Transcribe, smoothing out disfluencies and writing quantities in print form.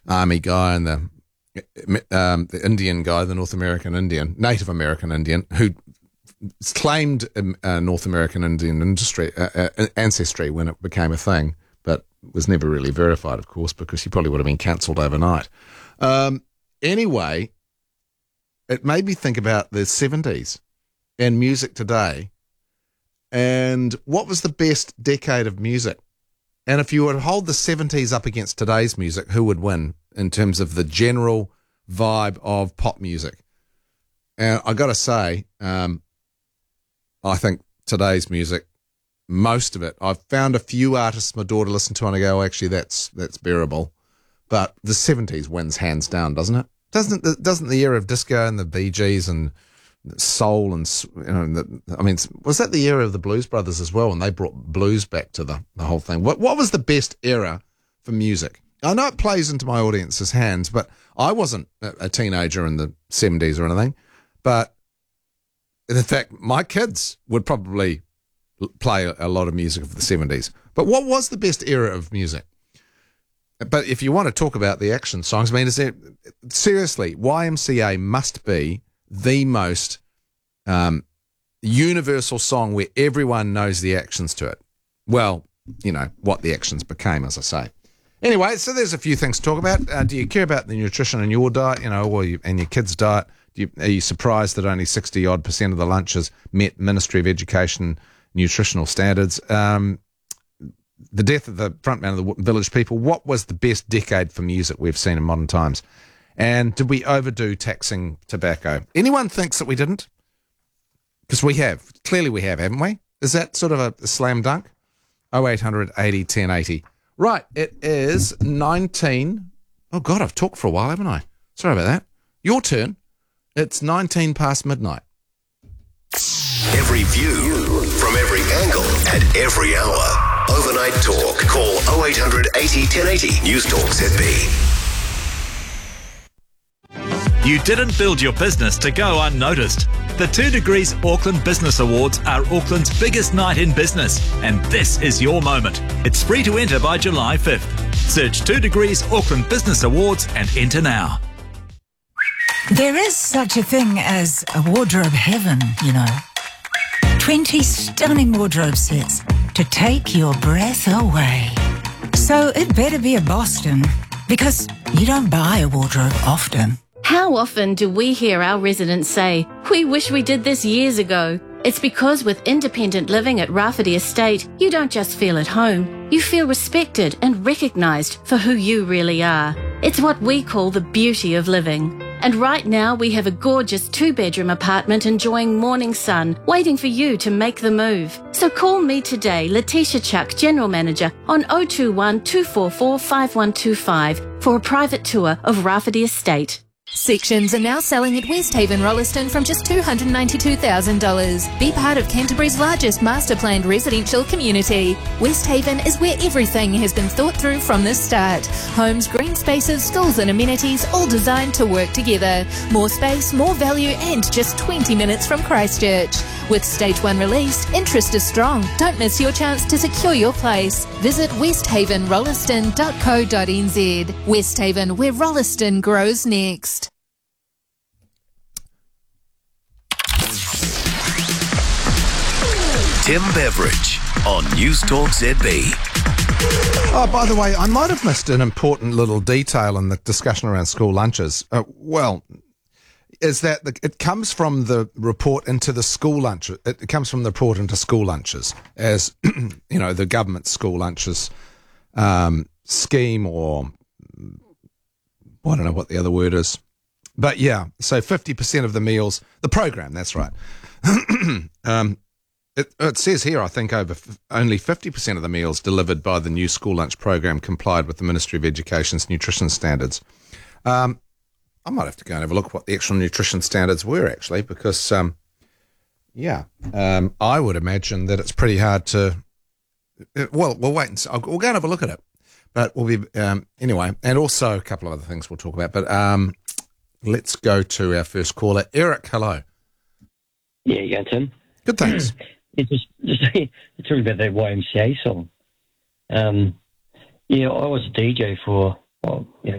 army guy and the Indian guy, the North American Indian, Native American Indian, who claimed North American Indian ancestry when it became a thing, but was never really verified, of course, because he probably would have been cancelled overnight. Anyway, it made me think about the 70s and music today, and what was the best decade of music? And if you were to hold the 70s up against today's music, who would win in terms of the general vibe of pop music? And I got to say, I think today's music, most of it, I've found a few artists my daughter listened to and I go, oh, actually, that's bearable. But the 70s wins hands down, doesn't it? Doesn't the era of disco and the Bee Gees and soul and, was that the era of the Blues Brothers as well? And they brought blues back to the whole thing. What was the best era for music? I know it plays into my audience's hands, but I wasn't a teenager in the 70s or anything. But in fact, my kids would probably play a lot of music of the 70s. But what was the best era of music? But if you want to talk about the action songs, seriously, YMCA must be the most universal song where everyone knows the actions to it. Well, what the actions became, as I say. Anyway, so there's a few things to talk about. Do you care about the nutrition in your diet, and your kids' diet? Are you surprised that only 60-odd% of the lunches met Ministry of Education nutritional standards? The death of the frontman of the Village People, what was the best decade for music we've seen in modern times? And did we overdo taxing tobacco? Anyone thinks that we didn't? Because we have. Clearly we have, haven't we? Is that sort of a slam dunk? 0800 80 1080. Right, it is 19... Oh, God, I've talked for a while, haven't I? Sorry about that. Your turn. It's 19 past midnight. Every view, from every angle, at every hour. Overnight Talk. Call 0800 80 1080. News Talk ZB. You didn't build your business to go unnoticed. The 2 Degrees Auckland Business Awards are Auckland's biggest night in business, and this is your moment. It's free to enter by July 5th. Search 2 Degrees Auckland Business Awards and enter now. There is such a thing as a wardrobe heaven, 20 stunning wardrobe sets to take your breath away. So it better be a Boston, because you don't buy a wardrobe often. How often do we hear our residents say, "We wish we did this years ago"? It's because with independent living at Rafferty Estate, you don't just feel at home. You feel respected and recognised for who you really are. It's what we call the beauty of living. And right now we have a gorgeous 2-bedroom apartment enjoying morning sun, waiting for you to make the move. So call me today, Letitia Chuck, General Manager, on 021 244 5125 for a private tour of Rafferty Estate. Sections are now selling at Westhaven Rolleston from just $292,000. Be part of Canterbury's largest master-planned residential community. Westhaven is where everything has been thought through from the start. Homes, green spaces, schools and amenities, all designed to work together. More space, more value and just 20 minutes from Christchurch. With Stage 1 released, interest is strong. Don't miss your chance to secure your place. Visit westhavenrolleston.co.nz. Westhaven, where Rolleston grows next. Tim Beveridge on News Talk ZB. Oh, by the way, I might have missed an important little detail in the discussion around school lunches. Is that it comes from the report into the school lunch. It comes from the report into school lunches as, the government school lunches scheme, or I don't know what the other word is. But yeah, so 50% of the meals, the program, that's right. It says here, I think, only 50% of the meals delivered by the new school lunch program complied with the Ministry of Education's nutrition standards. I might have to go and have a look at what the actual nutrition standards were, actually, because, I would imagine that it's pretty hard to... Well, we'll wait and see. We'll go and have a look at it. But we'll be... anyway, and also a couple of other things we'll talk about. But let's go to our first caller. Eric, hello. Yeah, Tim. Good, thanks. Just talking about that YMCA song. I was a DJ for